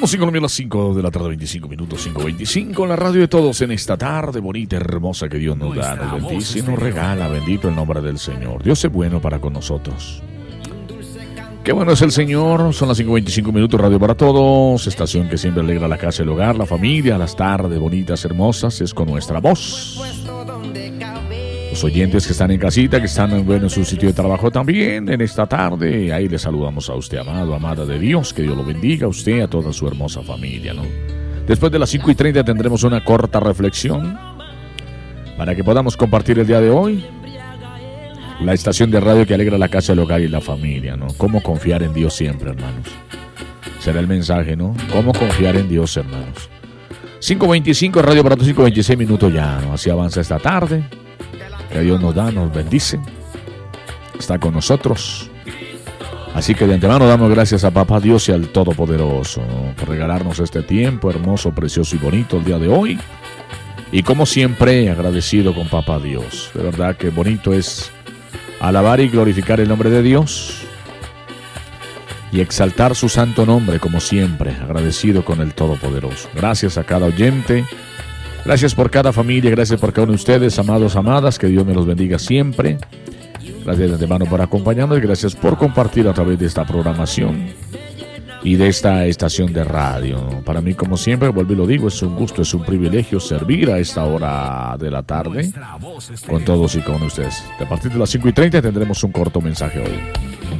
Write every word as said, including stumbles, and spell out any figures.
Estamos en Colombia a las cinco de la tarde, veinticinco minutos, cinco veinticinco, la radio de todos en esta tarde bonita, hermosa que Dios nos da, nos bendice y nos regala. Bendito el nombre del Señor. Dios es bueno para con nosotros. Qué bueno es el Señor. Son las cinco veinticinco minutos, radio para todos, estación que siempre alegra la casa, el hogar, la familia, las tardes bonitas, hermosas, es con nuestra voz. Los oyentes que están en casita, que están en, bueno, en su sitio de trabajo también en esta tarde, ahí le saludamos a usted, amado, amada de Dios, que Dios lo bendiga a usted, a toda su hermosa familia, ¿no? Después de las cinco y treinta tendremos una corta reflexión para que podamos compartir el día de hoy la estación de radio que alegra la casa, el hogar y la familia, ¿no? Cómo confiar en Dios siempre, hermanos. Será el mensaje, ¿no? Cómo confiar en Dios, hermanos. cinco veinticinco, radio para todos, cinco veintiséis minutos ya, ¿no? Así avanza esta tarde. Que Dios nos da, nos bendice, está con nosotros. Así que de antemano damos gracias a Papá Dios y al Todopoderoso, ¿no? Por regalarnos este tiempo hermoso, precioso y bonito el día de hoy. Y como siempre, agradecido con Papá Dios. De verdad que bonito es alabar y glorificar el nombre de Dios y exaltar su santo nombre, como siempre, agradecido con el Todopoderoso. Gracias a cada oyente. Gracias por cada familia, gracias por cada uno de ustedes, amados, amadas, que Dios me los bendiga siempre. Gracias de antemano por acompañarnos y gracias por compartir a través de esta programación y de esta estación de radio. Para mí, como siempre, vuelvo y lo digo, es un gusto, es un privilegio servir a esta hora de la tarde con todos y con ustedes. A partir de las cinco y treinta tendremos un corto mensaje hoy.